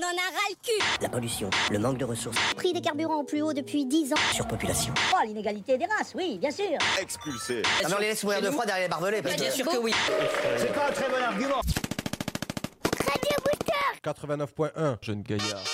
en a ras le cul. La pollution, le manque de ressources, Prix des carburants au plus haut depuis 10 ans. surpopulation. Oh, l'inégalité des races, oui, bien sûr. Expulsé. Ah non, on les laisse mourir de froid derrière les barbelés. Parce Bien que... sûr que oui. C'est pas un très bon argument. Radio Booster. 89.1, jeune gaillard.